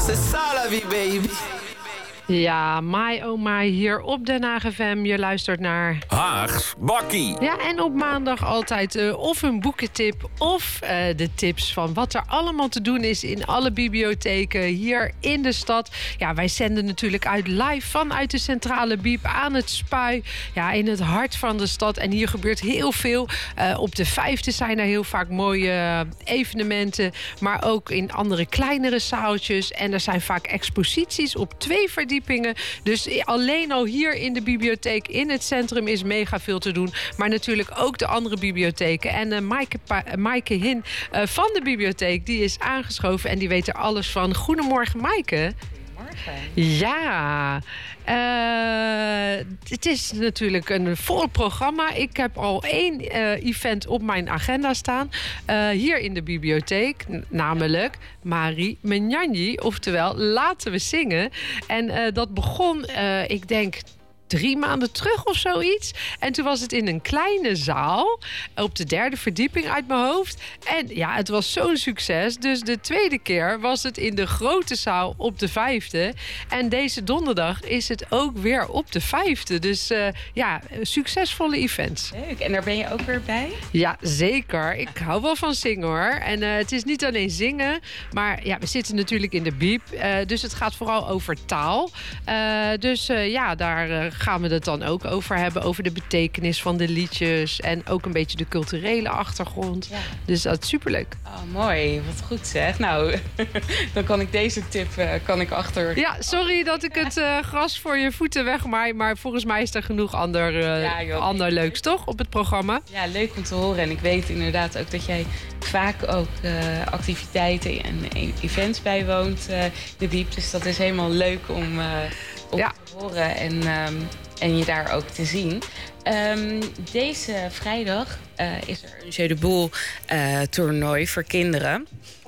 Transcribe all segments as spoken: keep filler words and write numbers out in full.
C'est ça la vie, baby. Ja, My Oh My hier op Den Haag F M. Je luistert naar Haags Bakkie. Ja, en op maandag altijd uh, of een boekentip of uh, de tips van wat er allemaal te doen is in alle bibliotheken hier in de stad. Ja, wij zenden natuurlijk uit live vanuit de centrale bieb aan het Spui. Ja, in het hart van de stad. En hier gebeurt heel veel. Uh, op de Vijfde zijn er heel vaak mooie uh, evenementen. Maar ook in andere kleinere zaaltjes. En er zijn vaak exposities op twee verdiepingen. Dus alleen al hier in de bibliotheek in het centrum is mega veel te doen. Maar natuurlijk ook de andere bibliotheken. En uh, Maaike, pa- Maaike Hin uh, van de bibliotheek, die is aangeschoven en die weet er alles van. Goedemorgen, Maaike. Goedemorgen. Ja, uh, het is natuurlijk een vol programma. Ik heb al één uh, event op mijn agenda staan. Uh, hier in de bibliotheek, n- namelijk Marie Menjanji. Oftewel, laten we zingen. En uh, dat begon, uh, ik denk... drie maanden terug of zoiets. En toen was het in een kleine zaal op de derde verdieping uit mijn hoofd. En ja, het was zo'n succes. Dus de tweede keer was het in de grote zaal op de vijfde. En deze donderdag is het ook weer op de vijfde. Dus uh, ja, succesvolle events. Leuk. En daar ben je ook weer bij? Ja, zeker. Ik hou wel van zingen hoor. En uh, het is niet alleen zingen, maar ja, we zitten natuurlijk in de bieb. Uh, dus het gaat vooral over taal. Uh, dus uh, ja, daar uh, gaan we het dan ook over hebben. Over de betekenis van de liedjes. En ook een beetje de culturele achtergrond. Ja. Dus dat is superleuk. Oh, mooi. Wat goed zeg. Nou, dan kan ik deze tip uh, kan ik achter... Ja, sorry dat ik het uh, gras voor je voeten wegmaai. Maar volgens mij is er genoeg ander, uh, ja, joh, ander leuks, toch? Op het programma. Ja, leuk om te horen. En ik weet inderdaad ook dat jij vaak ook uh, activiteiten en events bijwoont. Uh, de Biep. Dus dat is helemaal leuk om... Uh, om ja. te horen en, um, en je daar ook te zien. Um, deze vrijdag uh, is er een Jeu de Boel uh, toernooi voor kinderen.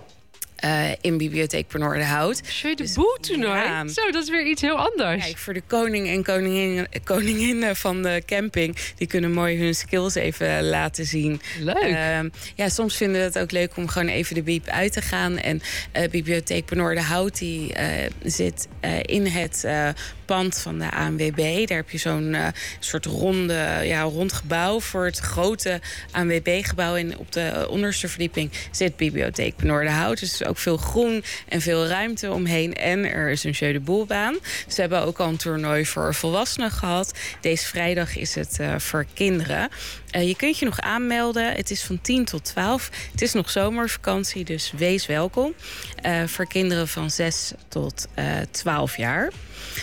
Uh, in Bibliotheek Penoorderhout. Jeu de Boel toernooi? Ja. Zo, dat is weer iets heel anders. Kijk, voor de koning en koningin, koninginnen van de camping... die kunnen mooi hun skills even laten zien. Leuk. Uh, ja, soms vinden we het ook leuk om gewoon even de bieb uit te gaan. En uh, Bibliotheek Penoorderhout die uh, zit uh, in het uh, pand van de A N W B. Daar heb je zo'n uh, soort ronde, ja, rond gebouw voor het grote A N W B-gebouw. En op de onderste verdieping zit Bibliotheek Penoorderhout. Dus ook veel groen en veel ruimte omheen. En er is een Jeu de Boelbaan. Dus we hebben ook al een toernooi voor volwassenen gehad. Deze vrijdag is het uh, voor kinderen. Uh, je kunt je nog aanmelden. Het is van tien tot twaalf. Het is nog zomervakantie, dus wees welkom. Uh, voor kinderen van zes tot twaalf jaar.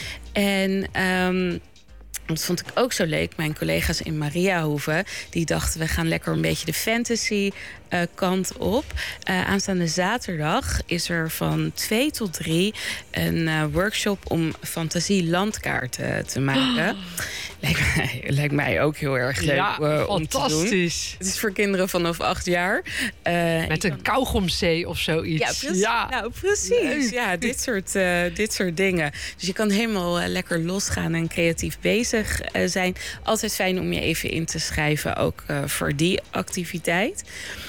En... Um, dat vond ik ook zo leuk. Mijn collega's in Mariahoeve, die dachten... we gaan lekker een beetje de fantasy uh, kant op. Uh, aanstaande zaterdag is er van twee tot drie... een uh, workshop om fantasielandkaarten te maken. Oh. Lijkt mij, lijkt mij ook heel erg leuk ja, uh, om te doen. Het is voor kinderen vanaf acht jaar. Uh, Met een kan... kauwgomzee of zoiets. Ja, precies. Ja. Nou, precies. Ja, dit soort, uh, dit soort dingen. Dus je kan helemaal uh, lekker losgaan en creatief bezig uh, zijn. Altijd fijn om je even in te schrijven, ook uh, voor die activiteit.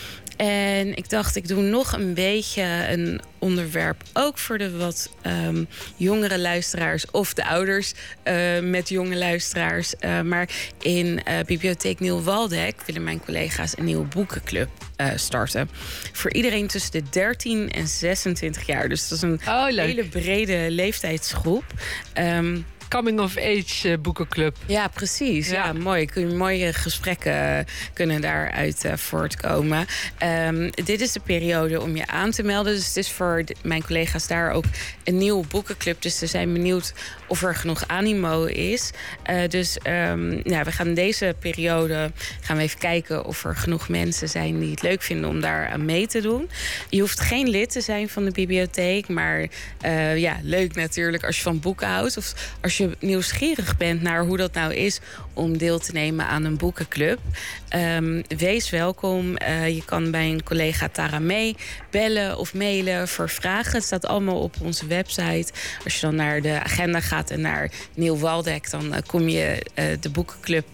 En ik dacht, ik doe nog een beetje een onderwerp... ook voor de wat um, jongere luisteraars of de ouders uh, met jonge luisteraars. Uh, maar in uh, Bibliotheek Nieuw Waldeck willen mijn collega's een nieuwe boekenclub uh, starten. Voor iedereen tussen de dertien en zesentwintig jaar. Dus dat is een oh, hele brede leeftijdsgroep. Um, Coming-of-age boekenclub. Ja, precies. Ja, ja mooi. Kun je mooie gesprekken kunnen daaruit uh, voortkomen. Um, dit is de periode om je aan te melden. Dus het is voor de, mijn collega's daar ook een nieuwe boekenclub. Dus ze zijn benieuwd of er genoeg animo is. Uh, dus um, ja, we gaan deze periode gaan we even kijken of er genoeg mensen zijn die het leuk vinden om daar aan mee te doen. Je hoeft geen lid te zijn van de bibliotheek, maar uh, ja, leuk natuurlijk als je van boeken houdt of als je nieuwsgierig bent naar hoe dat nou is om deel te nemen aan een boekenclub. Um, wees welkom. Uh, je kan bij een collega Tara mee bellen of mailen voor vragen. Het staat allemaal op onze website. Als je dan naar de agenda gaat en naar Nieuw Waldeck, dan uh, kom je uh, de boekenclub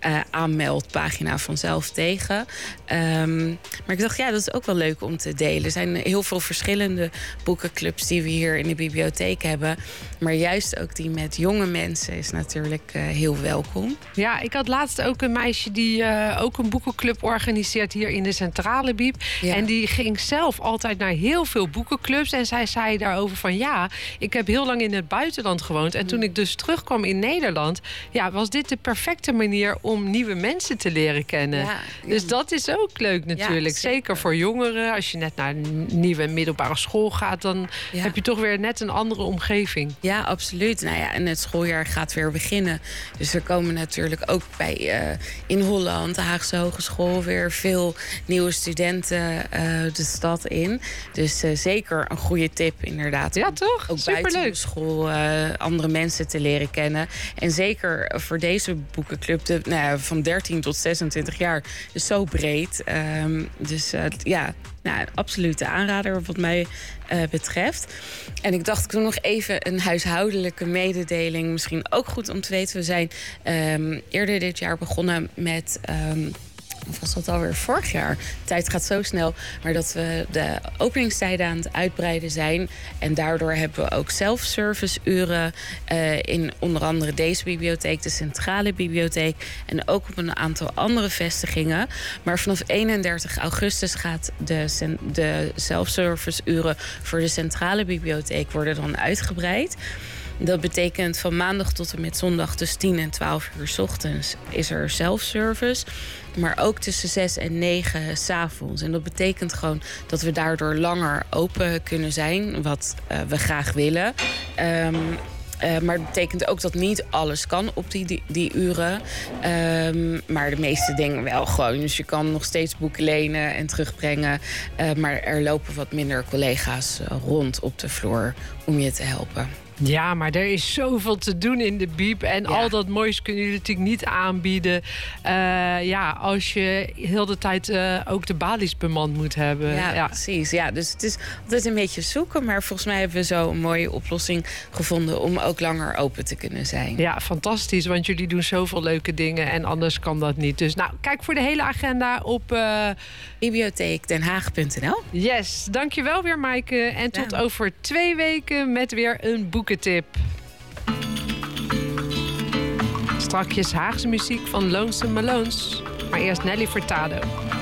uh, aanmeldpagina vanzelf tegen. Um, maar ik dacht, ja, dat is ook wel leuk om te delen. Er zijn heel veel verschillende boekenclubs die we hier in de bibliotheek hebben. Maar juist ook die met jonge mensen is natuurlijk uh, heel welkom. Ja, ik had laatst ook een meisje die uh, ook een boekenclub organiseert hier in de Centrale Bieb. Ja. En die ging zelf altijd naar heel veel boekenclubs. En zij zei daarover van ja, ik heb heel lang in het buitenland gewoond. En toen ik dus terugkwam in Nederland, ja, was dit de perfecte manier om nieuwe mensen te leren kennen. Ja, ja. Dus dat is ook leuk natuurlijk. Ja, zeker. zeker voor jongeren. Als je net naar een nieuwe middelbare school gaat, dan ja. heb je toch weer net een andere omgeving. Ja, absoluut. Nou ja, en het schooljaar gaat weer beginnen. Dus er komen natuurlijk ook bij uh, in Holland, de Haagse Hogeschool, weer veel nieuwe studenten uh, de stad in. Dus uh, zeker een goede tip inderdaad. Ja, toch? Ook Superleuk. Buiten de school uh, andere mensen te leren kennen. En zeker voor deze boekenclub, de, nou ja, van dertien tot zesentwintig jaar, is zo breed. Um, dus uh, ja, nou, een absolute aanrader wat mij uh, betreft. En ik dacht, ik doe nog even een huishoudelijke mededeling. Misschien ook goed om te weten. We zijn um, eerder dit jaar begonnen met Um, of was dat alweer vorig jaar? De tijd gaat zo snel. Maar dat we de openingstijden aan het uitbreiden zijn. En daardoor hebben we ook self-service uren uh, in onder andere deze bibliotheek, de Centrale Bibliotheek. En ook op een aantal andere vestigingen. Maar vanaf eenendertig augustus gaat de, de self-service uren voor de Centrale Bibliotheek worden dan uitgebreid. Dat betekent van maandag tot en met zondag tussen tien en twaalf uur 's ochtends is er self-service. Maar ook tussen zes en negen 's avonds. En dat betekent gewoon dat we daardoor langer open kunnen zijn. Wat uh, we graag willen. Um, Uh, maar het betekent ook dat niet alles kan op die, die, die uren. Um, maar de meeste dingen wel gewoon. Dus je kan nog steeds boeken lenen en terugbrengen. Uh, maar er lopen wat minder collega's uh, rond op de vloer om je te helpen. Ja, maar er is zoveel te doen in de Bieb. En ja. al dat moois kunnen jullie natuurlijk niet aanbieden. Uh, ja, als je heel de tijd uh, ook de balies bemand moet hebben. Ja, ja, precies. Ja, dus het is altijd een beetje zoeken. Maar volgens mij hebben we zo een mooie oplossing gevonden om ook langer open te kunnen zijn. Ja, fantastisch. Want jullie doen zoveel leuke dingen en anders kan dat niet. Dus nou, kijk voor de hele agenda op Uh... bibliotheekdenhaag punt n l. Yes, dankjewel weer, Maaike. En tot ja. over twee weken met weer een boekentip. Strakjes Haagse muziek van Lonesome Malones. Maar eerst Nelly Furtado.